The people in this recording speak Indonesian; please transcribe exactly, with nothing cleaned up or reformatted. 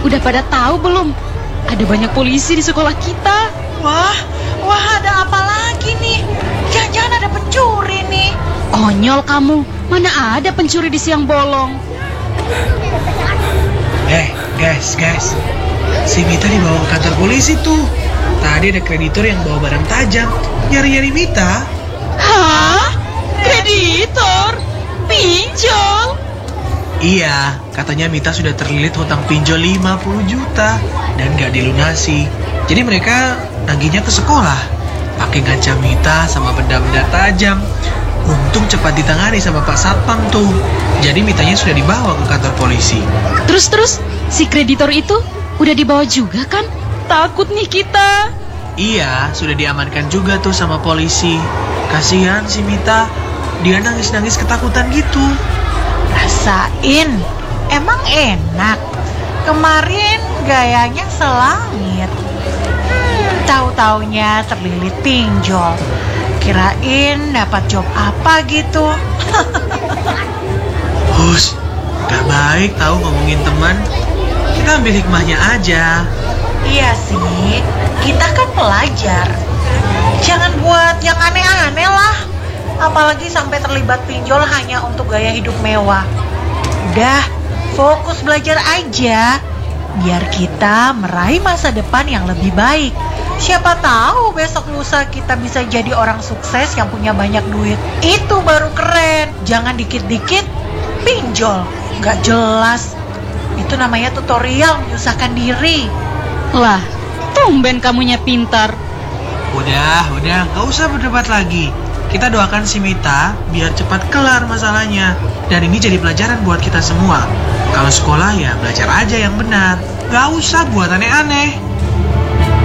udah pada tahu belum? Ada banyak polisi di sekolah kita. Wah, wah ada apa lagi nih? Jangan-jangan ada pencuri nih. Konyol kamu, mana ada pencuri di siang bolong? Eh, guys, guys. Si Mita dibawa ke kantor polisi tuh. Tadi ada kreditor yang bawa barang tajam. Nyari-nyari Mita. Hah? Kreditor? Pinjol? Iya, katanya Mita sudah terlilit hutang pinjol lima puluh juta dan gak dilunasi. Jadi mereka nagihnya ke sekolah, pakai ngancam Mita sama benda-benda tajam. Untung cepat ditangani sama Pak Satpam tuh. Jadi Mitanya sudah dibawa ke kantor polisi. Terus-terus, si kreditor itu udah dibawa juga kan? Takut nih kita. Iya, sudah diamankan juga tuh sama polisi. Kasihan si Mita, dia nangis-nangis ketakutan gitu. Rasain, emang enak. Kemarin gayanya selangit. Hmm, tahu-taunya terlilit pinjol. Kirain dapat job apa gitu. Hus, gak baik tahu ngomongin teman. Kita ambil hikmahnya aja. Iya sih, kita kan pelajar. Jangan buat yang aneh-aneh lah. Apalagi sampai terlibat pinjol hanya untuk gaya hidup mewah. Udah, fokus belajar aja. Biar kita meraih masa depan yang lebih baik. Siapa tahu besok lusa kita bisa jadi orang sukses yang punya banyak duit. Itu baru keren. Jangan dikit-dikit pinjol. Gak jelas. Itu namanya tutorial menyusahkan diri. Lah, tumben kamunya pintar. Udah, udah, gak usah berdebat lagi. Kita doakan si Mita biar cepat kelar masalahnya. Dan ini jadi pelajaran buat kita semua. Kalau sekolah ya belajar aja yang benar. Gak usah buat aneh-aneh.